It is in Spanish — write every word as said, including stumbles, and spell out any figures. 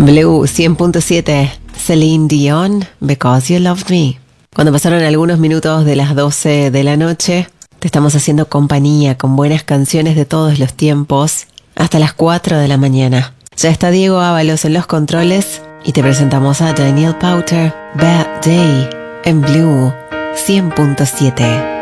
Blue cien punto siete, Celine Dion, Because You Loved Me. Cuando pasaron algunos minutos de las doce de la noche, te estamos haciendo compañía con buenas canciones de todos los tiempos hasta las cuatro de la mañana. Ya está Diego Ábalos en los controles y te presentamos a Daniel Powter, Bad Day, en Blue cien punto siete.